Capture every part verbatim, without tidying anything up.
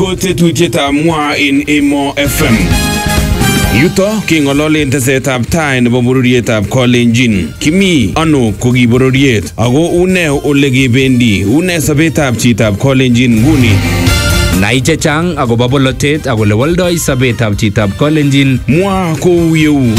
ko tetutietab mwa in Emo F M. Yuto kingololen tesetab tai nebo bororietab Kalenjin. Kimi ano ko ki bororiet ako une ole kebendi, une sobetab chitab Kalenjin nguni. Nai chechang akobo bolotet ak ole woldoi sobetab chitab Kalenjin mwa ko yeu.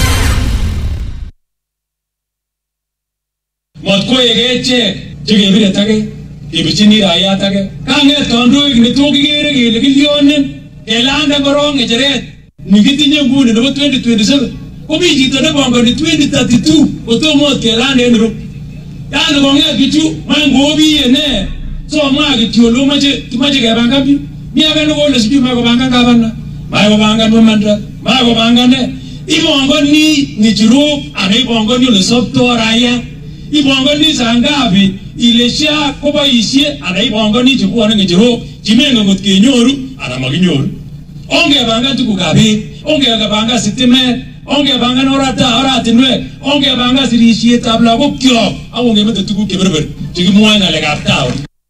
Matko yegeche chekebire tage kebichini raia tage kanget kandoik netokigere kele kilyonen kelanda korong ngecheret nikitinye nguni nebo twenty twenty-seven komi chito nebongoni twenty thirty-two kotomo kelanda en ro yani konget bichu mangobiye ne so mwa kityo lo mache tumache kebanga bi mi age no kole siju mako banga gavana mako banga nomanda mako banga ne ibongoni ni jiro ane ibongoni le sopto raia ibongoni sangabi ilesha koba isie ana ibongoni chukua ne jiro jimengo ngotkenyoru ana maginyoru onge banga tukugabe onge banga sitime onge banga norata oratinwe onge banga sirishie tabla kokyo awonge mete tukukeberber chikimwanya le kaptao.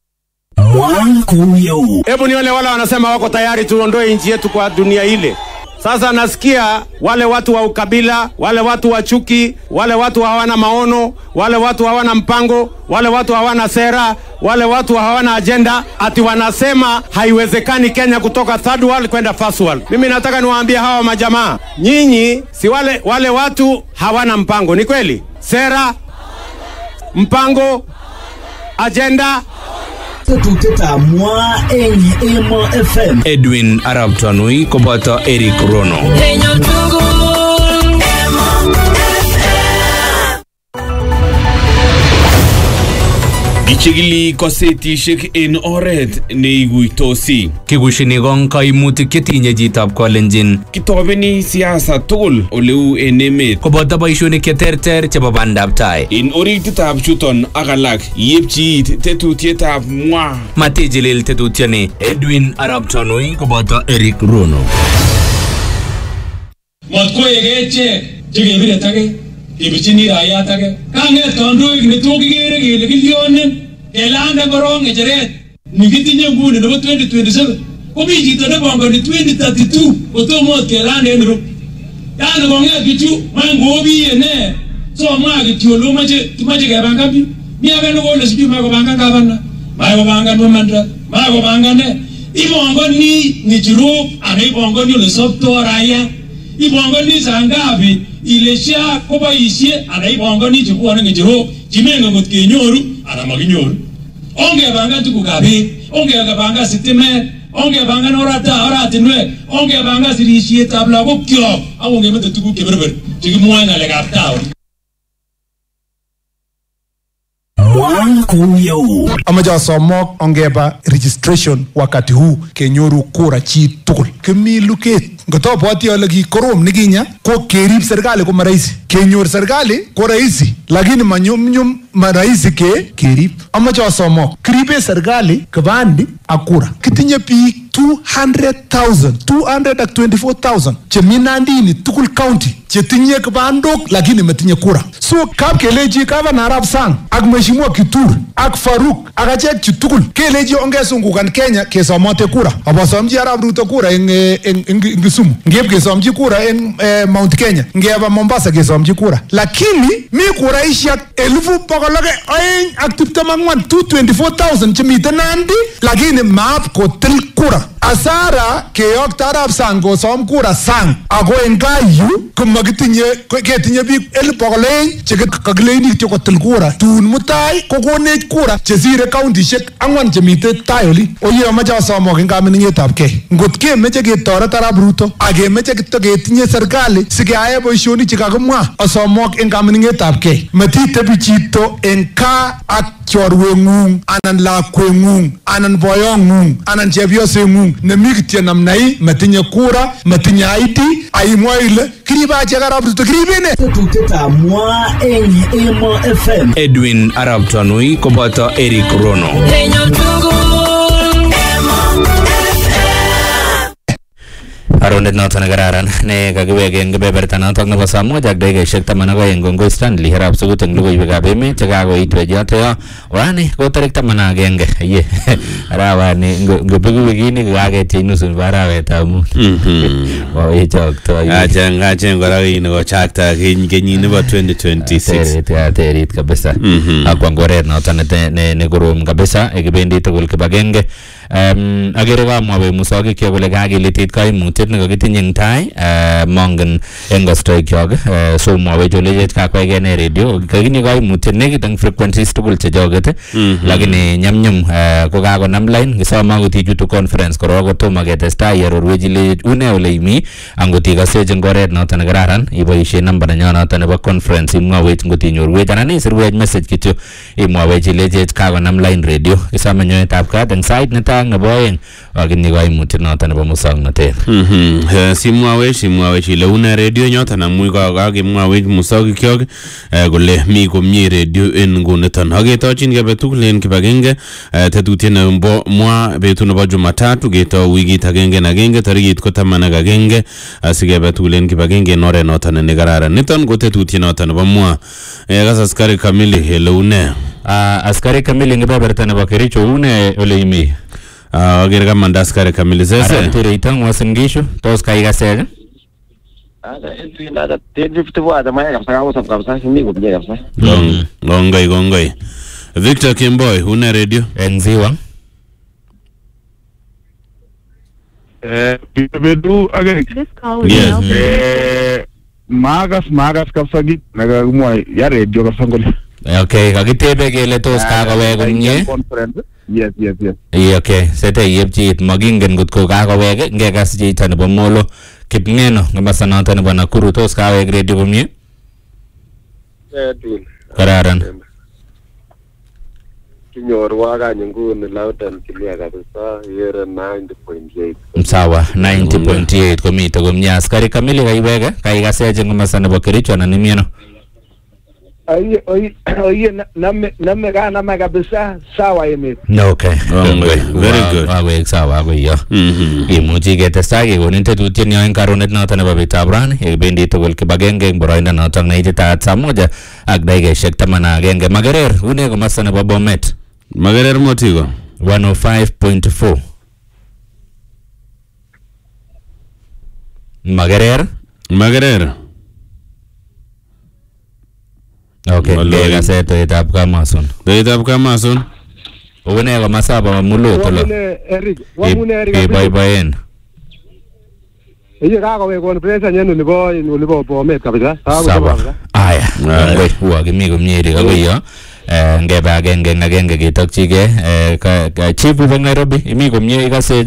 Hebu nione wale wanasema wako tayari tuondoe nchi yetu kwa dunia ile. Sasa nasikia wale watu wa ukabila, wale watu wa chuki, wale watu hawana maono, wale watu hawana mpango, wale watu hawana sera, wale watu hawana agenda, ati wanasema haiwezekani Kenya kutoka third world kwenda first world. Mimi nataka niwaambie hawa majamaa, nyinyi si wale wale watu hawana mpango, ni kweli? Sera, mpango, agenda. Tetuteta mwa en Emo F M. Edwin Arab Tanui koboto Eric Rono. Gichigili kosetishek en oret neiguitosi. Kigushini gong kaimutik chetinye chitab Kalenjin. Kitobeni siasa tugul oleu en emet. Koboto boishonik cheterter chebo bandab tai. En orititab chuton ak alak yepchiit tetutietab mwa. Matijilil tetutioni. Edwin Arab Tanui koboto Eric Rono. Matko yegeche chekebire tage kebichini raia tage kanget kandoik netokigere kele kilyonen kelanda korong ngecheret nikitinye nguni nebo twenty twenty-seven komi chito nebongoni twenty thirty-two kotomo kelanda en ro yani konget bichu mangobiye ne so mwa kityo lo mache tumache kebanga bi mi age no kole siju mako banga gavana mako banga nomanda mako banga ne ibongoni ni jiro ana ibongoni le sopto raia ibongoni sangabi ilesha koba isie ana ibongoni chukua ne jiro jimengo ngotkenyoru ana maginyoru onge banga tukugabe onge banga sitime onge banga norata oratinwe onge banga sirishie tabla kokyo awonge mete tukukeberber chikimwanya le kaptao. Amaja somok ongeba registration wakati huu kenyoru kura chi tugul. Kimi luket ngoto bwati ale ki korom nikinya ko kerib serikali ko maraisi. Kenyor serikali ko raisi lakini manyumnyum maraisi ke kerib. Amaja somok kribe serikali kibandi akura. Kitinye biik two hundred thousand, two hundred twenty-four thousand cheminandini tugul county chetinye kibandok lakini metinye kura. So kap keleji gavana Arab Sang ak mheshimiwa Kitur ak Faruk ak achek chitugul keleji ongesungukan Kenya kesomote kura. Abasomji Arab Ruto kura en en en Kisumu. Ngeb kesomji kura en eh, Mount Kenya. Ngeba Mombasa kesomji kura. Lakini mi kura isha elfu pokologe oeng ak tiptem ak angwan two hundred twenty-four thousand chemiten Nandi lakini maap kotil kura. Asara keyokta Arab Sang kosom kura sang ako en kayu komakitinye ketinye biik elfu pokol oeng chekakileni kityo kotil kura. Tun mutai kokonech kura chesire countishek angwan chemite tai oli. Oye amache asomok en kamining'etab kei. Ngot kemeche ketoret Arab Ruto ak kemeche kityo ketinye serikali sikeyae boisionik chekakimwa asomok en kamining'etab kei. Matitebi chito en kaa ak chorweng'ung anan lakweng'ung anan boyong'ung anan chepyoseng'ung nemi kityo namnai matinye kura matinye I D aimwa ile kiribe achek Arab Ruto kiribene. Tetuteta mwa en Emo F M. Edwin Arab Tanui koboto Eric Rono. karonet noton nekararan ne kakiwek eng kebeberta notok nebo saa moja ak dakikaishek taman ak oeng kongoi Stanley Arap Sugut eng logoiwekab emet chekakoit wechoto yo wani ko tarik taman ak agenge ye arawani ngobeku wikini kaketiech nusu nebo arawetab mut wawechokto acheng acheng kora kini kochakta kenyit nebo twenty twenty-six terit terit kabisa akwa ngoret noton ne korom kabisa ekibendi tugul kibagenge. Um, agere kamwawe musokik kyok kole kakilitit kaimutiet nekakitinye eng tai mongen eng kostoik kyok so mwawech olechech kakwai ne radio kakinye kaimutiet nekit eng frequencies tugul chechoket lakini nyamnyum ko kakonam line kisoma kuti chutu conference korok kotomo ketestai iarorwech ile une ole imi angot ikasech eng oret noton nekararan iboisie namba nenyo noton nebo conference imwawech ngot inyorwech anan isirwech message kityo imwawech ilechech kakonam line radio kisome nyoetab kat eng sait netai nebo oeng akinye kaimutiet noton nebo musoknotet. Mhm. Simwawech simwawech ile une radio nyoton amu kakimwawech musokik kyok kole mi komie radio en nguniton. Aketochin kebe tugul en kibagenge tetutiet nebo mwa betut nebo Jumatatu ketou wikit agenge en agenge tarikit ko taman ak agenge asikebe tugul en kibagenge en oret noton nekararan. Niton ko tetutiet noton nebo mwa. Kas askari kamili ile une. Askari kamili eng kebeberta nebo Kericho une ole imi. Agere kama ndaskari kamili sese. Ara tere itang wasin gishu tos kai gasega. Ada itu ada tedi fitwa ada maya kapsa kawo sab kapsa simi gubje kapsa. Gong gongoi gongoi. Victor Kimboy una radio Enziwa. Eh bedu agak. Yes. Eh magas magas kapsa git naga moy ya radio kapsa ngol. Okay, kakitebe kele tos kakowek komye. Yes, yes, yes. Yeah, okay. Sete yepchi magingen kotko kakowek ngekas chito nebo Molo Kipngeno ngamasa noton nebo Nakuru tos kawek radio komye. Eh dun. Kararan. Kinyorwa kanye nguni lautan kilia kabisa yere ninety point eight. Sawa, ninety point eight komite komye. Askari kamili kaiweke kaikasech ngamasa nebo Kericho na nimieno. Oye, oye, oye, name name ka name kabisa sawa emet. Okay. Very good. Awek sawa ako iyo. Imuchi ketestai kekonin tetutiet nyo eng karonet noton nebo betab rani yekibendi tugul kibagenge eng boroindo noton neititaat saa moja ak dakikaishek taman ak agenge. Magerer une komasta nebo Bomet. Magerer Motigo one oh five point four. Magerer Magerer. Okay, kega seto itab Kamason. Itab Kamason. Une komasaba mulo tolo. Wamune Eric, wamune Eric. Iboiboen. Iye kakowek conference nyenu nebo nebo Bomet kabisa. Sawa. Aya. Ngoi huwa kimi komye Eric akoyo. Eh ngebe agenge eng agenge ketokchige eh chief eng Nairobi imi komye ikasej.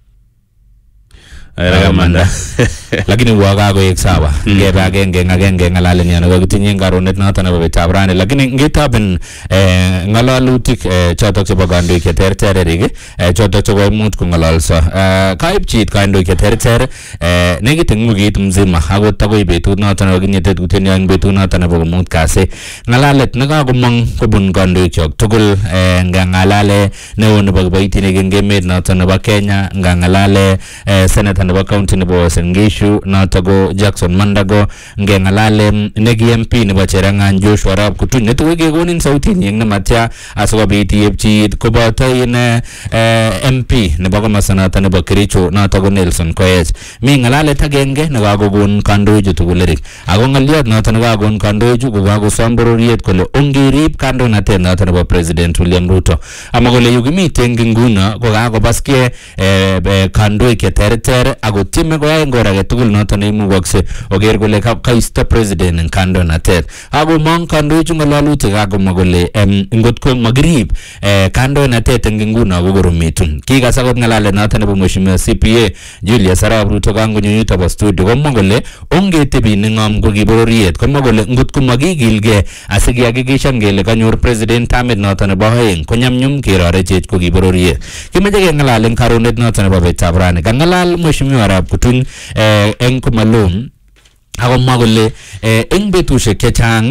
Ayamanda. Lakini waga ko ek sawa. Ngebe agenge eng agenge ngalalen yan kakitinye karonet noton nebo betab rani lakini ngitaben eh ngalalutik eh chotok chebo kandoik cheterter Eric eh chotok chebo imut kongalalso. Eh kaip chit kandoik cheterter eh nekit eng wikit mzima akot akoi betut noton kakinye tetutiet eng betut noton nebo komut kasi. Ngalalet nekakomong kobun kandoik chok tugul eh ngangalale neo nebo kiboitinik eng emet noton nebo Kenya ngangalale eh senator nebo county nebo Uasin Gishu noto go Jackson Mandago ngengalale negi M P nebo Cherangan Joshua Arap Kutuny netuwe kekonin sauti nying nematya asikobit yepchi koboto in M P nebo komasta noto nebo Kericho noto go Nelson Koech. Mi ngalalet agenge nekakokon kandoichu tugul Eric ako ngaliot noto nekakokon kandoichu kokakosom bororiet kole ongerib kandoinatet noto nebo President William Ruto ama kole yukimite eng nguno kokakobaskie kandoik cheterter ako tieme koyai ngor age tugul noton neimukakse oker kole kaisto president eng kandoinatet ako mong kandoichu ngalalutik akomwa kole ngot ko makirib kandoinatet eng nguno kokoromitu. Kikas akot ngalalet noton nebo mheshimiwa C P A Julius Arap Ruto kangonyo yuto bo studio komwa kole ongetebi nengom ko kibororiet komwa kole ngot ko makikilgei asikihakikishan kele kanyor president tamit noton nebo oeng konyamnyum kerorechech ko kibororiet. Kimeche kengalalen karonet noton nebo betab rani kangalal mheshimiwa Arap Kutuny eh eng komalum akomwa kole eh eng betusiek chechang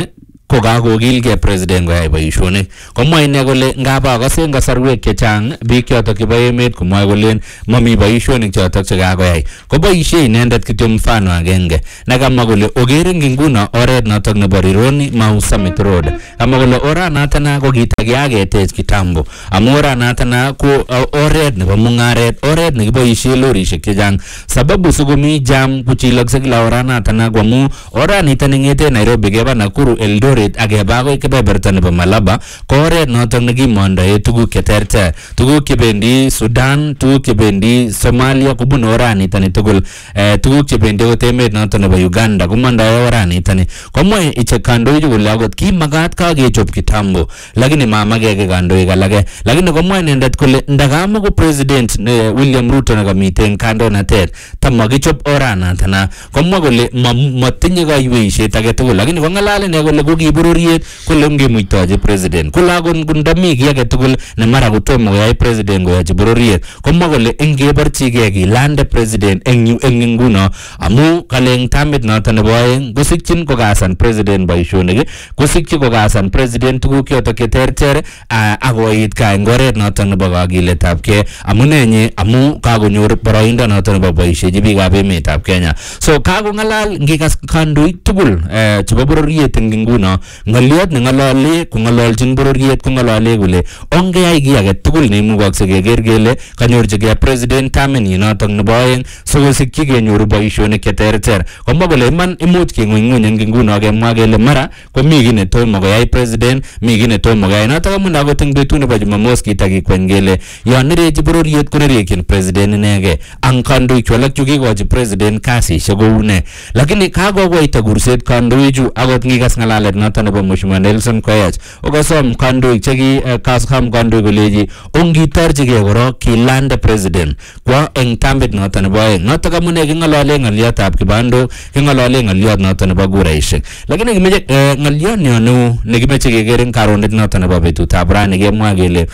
ko kakokilgei president koyai boisionik. Komwa ine kole ngap akose eng kasarwek chechang biik chotok chebo emet komwae kolen mami boisionik chotok chekakoyai. Koboisie inendet kityo mfano agenge. Nakamwa kole okere eng nguno oret notok nebo Rironi Mau Summit Road. Kamwa kole oranato na ko kitakiyaketech kitambo. Amu oranato na ko oret nebo mungaret, oret nekiboisie lorishek chechang. Sababu sikomi jam kuchilokse kila oranato na ko amu oranito nengete Nairobi keba Nakuru, Eldoret ak keba akoi kebeberta nebo Malaba ko oret notok nekimondoe tuguk cheterter. Tuguk chebendi Sudan, tuguk chebendi Somalia kubun oranito ni tugul. Eh, tuguk chebendi akot emet notok nebo Uganda kumondoe oranito ni. Komwa ichek kandoik kole akot kimakat kakechop kitambo lakini mamake kandoik alake. Lakini komwa inendet kole ndakama ko president ne William Ruto nekamiten kandoinatet tamakichop oranato na. Komwa kole matinye kaiweisiet age tugul lakini kongalal ine kole kokibororiet kole ngemuitochi president. Kole akot ndami ki age tugul ne mara kotomo koyai president koyochi bororiet. Komwa kole ingeborchigei kilande president eng eng nguno amu kale eng tamit noto nebo aeng kosikchin kokasan president boisionik, kosikchi kokasan president tuguk chotok cheterter akoit ka eng oret noto nebo kakiletabgei. Amunenyi amu kakonyor boroindo noto nebo boisiechi biikab emetab Kenya. So kakongalal ngikas kandoik tugul eh, chebo bororiet eng nguno ngoliot nengalale kongalalchin bororiet kongalale kole ongeyai ki age tugul neimukakse keker kele kanyorchigei president termini notok nebo aeng sikosikchi kenyoru boisionik cheterter. Komwa kole iman imuch keng'unyng'uny eng nguno kemwa kele mara komi ki netomo koyai president, mi ki netomo koyai. Notok amune akot eng betut nebo Jumamos kitakikweny kele yon nerechi bororiet konerekyin president inegei ang kandoik alak chu kikochi president kasisiek kou ne. Lakini kakokoita kurset kandoichu akot ngikas ngalalet noto nebo Mheshimiwa Nelson Koech okosom kandoik cheki kaskam kandoik koleji ongitorchigei korok kilande president kwa eng tambit noto nebo aeng. Notok amune kingalale ngoliotab kibandok, kingalale ngoliot noto nebo kuraisiek. Lakini kimeche ngoliot neo nekimeche keker eng karonet noto nebo betutab rani kemwa kele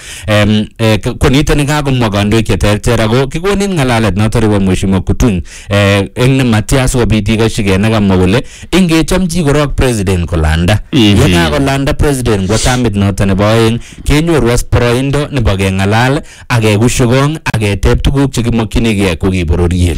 konito ni kakomwa kandoik cheterter ako kikonin ngalalet noto nebo Mheshimiwa Kutuny eng nematya sikobit ikoshigei nekamwa kole ingechomchi korok president kolanda. Yekakolanda president kwa tamit noto nebo aeng kenyoru as boroindo nebo kengalal akekushukong aketeb tuguk chekimokyinigei kokibororiet.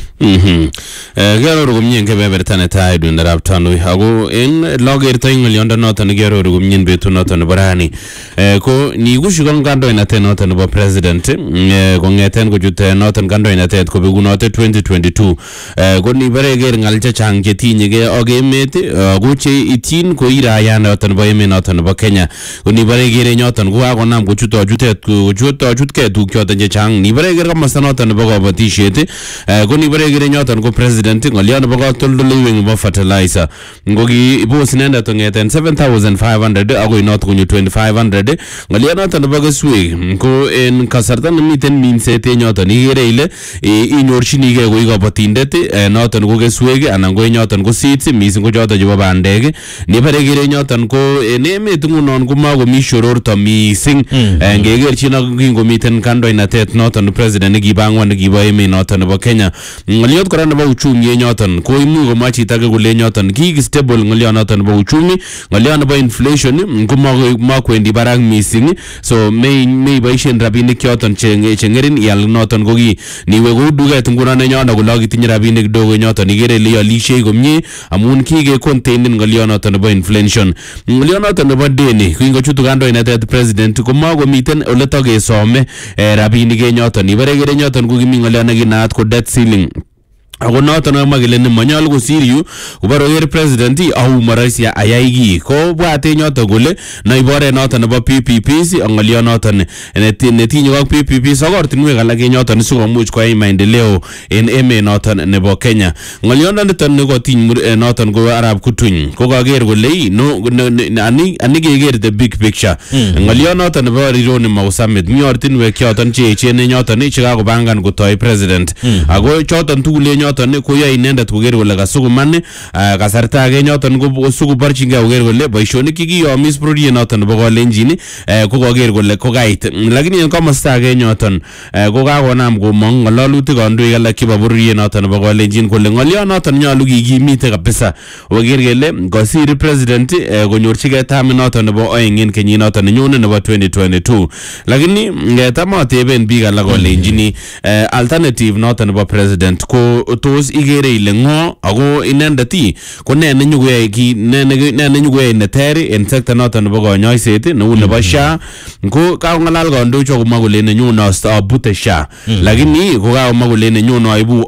Kiaroru komie eng kebeberta netai dundarab tanui ako en lokertoi ngoliondo noto nekiaroru komie betut noto nebo rani ko nikushukong kandoinatet noto nebo president kongeten kochut noto kandoinatet kobeku noto twenty twenty-two ko nibare ker ngal chechang chetinyegei ak emet ako che ityin ko iraya noto nebo emet noto nebo Kenya. Ko nibare ker nyoton ko kakonam kochutochutet kochutochutkei tuguk choton chechang. Nibare ker komosta noto nebo kabatisiet ko nibare ker nyoton ko president ngoliot nebo katoldoleiwek nebo fertilizer ngoki ibos inendet ngeten seven thousand five hundred akoi noto konyo twenty-five hundred. Ngoliot noto nebo keswek ko en kasarta nemiten minset nyoton ikere ile inyorchinigei koi kabatindet noton ko keswek anan ko nyoton ko seeds mising ko choton chebo bandek. Nibare ker nyoton ko en emet ngunon ko makomi shororto mising ngekerchin ak kingomiten kandoinatet noton president nekibangwan nekibo emet noton nebo Kenya. Ngoliot kora nebo uchumi nyoton ko imuch komwa chito age kole nyoton ki stable ngoliot noton nebo uchumi, ngoliot nebo inflation ko makwendi barak mising. So may may boisien rabinik choton chengerin ial noton ko ki niwe kou duket ngunon nenyono kole akitinye rabinik kidogo nyoton ikere ile ialishei komie amun kike containen ngoliot noton nebo inflation. Ngoliot noton nebo deni kingochutu kandoinatet president ko makomiten ole takesome rabinik nyoton. Ibare kere nyoton ko kimi ngoliot nekinaat ko debt ceiling. Ako noton amwa kele nemanyolu kosir yu kubaro ker president au maraisi ayai ki ko bwate nyoto kole naibore noton nebo P P Ps angolio noton netinye ak P P Ps akortinwek alak nyoton sikomuch koyai maendeleo en emet noton nebo Kenya. Ngoliondo niton nekotiny noton ko Arap Kutuny ko kaker kole no ani ani keker the big picture. Ngolio noton nebo Rironi Mau Summit mi ortinwek choton che echen nyoton che kakobangan kotoi president ako choton tugul nyoton koyoe inendet koker kole kasukuman kasarta age nyoton ko sukubarchingei koker kole boisionik kikiyomis bororiet noton nebo Kalenjin ko koker kole kokait, lakini en komosta age nyoton ko kakonam komong ng'ololutik kandoik alak chebo bororiet noton nebo Kalenjin kole ng'olyo noton nyolu kikimite kabisa koker kele kosir president konyorchigei tamit noton nebo oeng en kenyit noton nenyone nebo twenty twenty-two, lakini tam ateben biik alak Kalenjin alternative noton nebo president ko tos igere ile ng'o ako inendet ko ne nenyukoyai ki ne nenyukoyai neter en sekta noton nebo konyoiset neu nebo S H A ko kakong'alal kandoik komwa kole nenyone abute S H A, lakini ko kakomwa kole nenyone aibu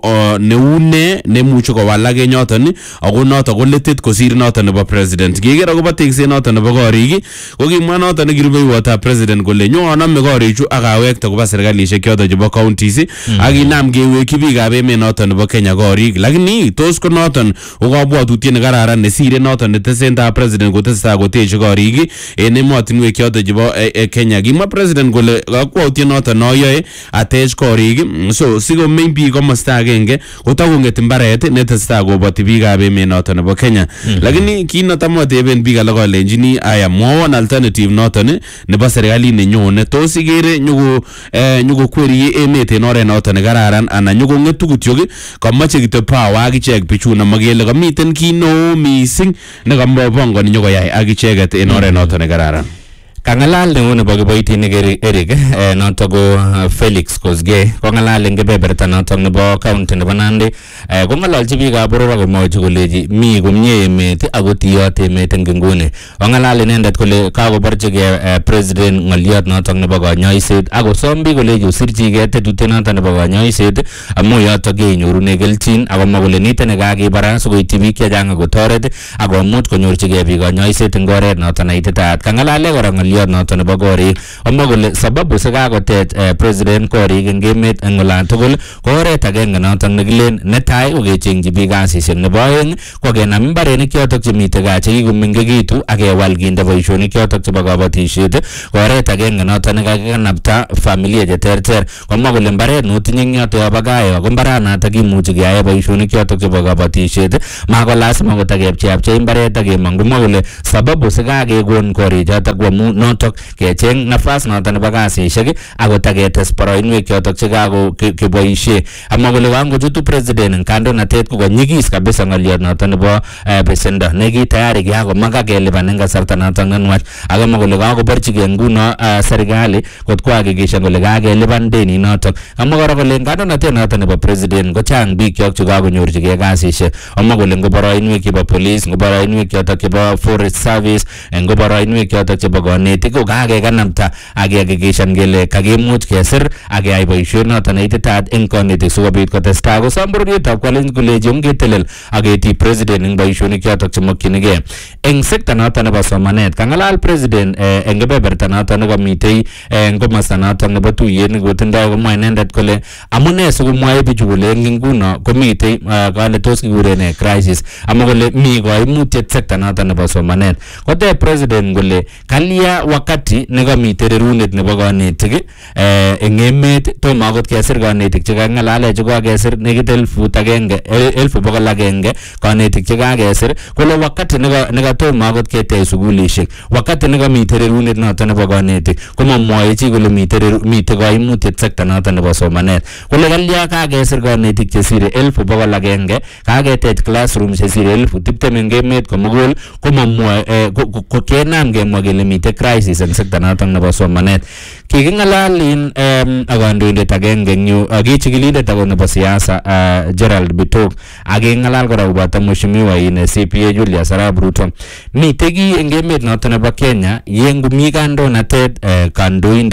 neune nemuche kowalak en yoton ako noton ko letit kosir noton nebo president. Kiker akobo tekset noton nebo korik ko kimwa noton nekirubeiwotab president kole nyoonome korichu ak awekte koba serkalishek choton chebo counties ak inam kewekyi biikab emet noton nebo Kenya korik, lakini tos ko noton ko kabwatutiet nekararan nesire noton netesentai president kotesetai koteche korik en emotinwek choton chebo Kenya. Kimwa president kole kakwautiet noton noyoe atech korik so sikomeny biik komosta agenge kotakong'et mbaret netesetai koboti biikab emet noton nebo Kenya. Lakini kit netam ateben biik alak Kalenjin aya mwowon alternative noton nebo serikalit nenyone tos igere nyuko nyukokwerie emet en oret noton nekararan anan nyukong'etu kityok kamache kityo power akichek bichuna makele kamiten kit neo mising nekamopongoni nyokoyai akicheket en oret noton nekararan. Kangalal neo nebo kiboitinik Eric noton ko Felix Kosgei kongalal en kebeberta noton nebo county nebo Nandi kong'ololchi biikab boror akomwochi kolechi mi komie emet ako tiyot emet en nguni. Kongalal inendet kole kakoborchigei president ng'olyot noton nebo konyoiset akosom biik kolechi osirchigei tetutiet noton nebo konyoiset amu yotok kenyorune kelchin, akomwa kole niton nekakibara sikoityi biik chechang akotoret akomuch konyorchigei biik konyoiset en oret noton neititaat. Kangalale kora ng'olyot noton nebo korik omwa kole sababu sikakotech president korik en emet en olan tugul ko oret agenge noton nekilen netai ko kechengchi biik kasisiek, nebo oeng ko kenam mbarenik chotok chemite gaa chekikomeng'ekitu ak kewal kinde boisionik chotok chebo kabatisiet ko oret agenge noton nekakikanapta familia cheterter. Komwa kole mbaret notinye eng yoto yobo gaa ako mbaranatak kimuchi keyae boisionik chotok chebo kabatisiet mako lazima kotakepcheapchei mbaret akemong. Komwa kole sababu sikakekon korichotok ko amu notok kecheng nafas noton nebo kasisiek ako taketes boroinwek chotok chekako keboisie. Amwa kole kangochutu president en kandoinatet ko kanyigis kabisa ng'olyot noton nebo besendo nekitayari kiakomaka kelipan en kasarta noton nenwach, akamwa kole kakoborchigei nguno serikali kot kohakikishan kole kakelipan deni notok. Amwa kora kole kandoinatet noton nebo president ko chang biik chok chekakonyorchigei kasisiek. Amwa kole ngo boroinwek chebo police, ngo boroinwek chotok chebo forest service, ngo boroinwek chotok chebo konetik ko kakekanapta ak kehakikishan kele kakimuch kesir ak keyai boisiet noton neititaat en konetik sikobit kotestai kosom bororietab Kalenjin kolechi ongetelel ak keti president en boisionik chotok chemokyinigei en sekta noton nebo somanet. Kang'alal president en kebeberta noton nekomitei en komosta noton nebo tuyet nekotindoi, komwa inendet kole amune sikomwoe bichu kole en nguno komitei kale tos kikuren crisis, amwa kole mi koimutiet sekta noton nebo somanet. Koteb president kole kalya wakati nekamite rerunet nebo konetik en emet tomo akot kesir konetik chekang'alale chekakesir nekit elfut agenge elfu bokol agenge konetik chekakesir kole wakati nekatomo akot ketech sukulishek, wakati nekamite rerunet noton nebo konetik komamwoe chi kole mite koimutiet sekta noton nebo somanet. Kole kalya kakesir konetik chesire elfu bokol agenge, kaketech classroom chesire elfu tiptem en emet komugul, komamwoe kenam kemwa kele mite crisis en sekta noton nebo somanet. Kiking'alalin ak kandoindet agenge eng yu kichikilindet ako nebo siasa Gerald Bitok ak king'alal kora koboto mheshimiwa in C P A Julius Arap Ruto. Mitei ki eng emet noton nebo Kenya ye ngomi kandoinatet kandoindet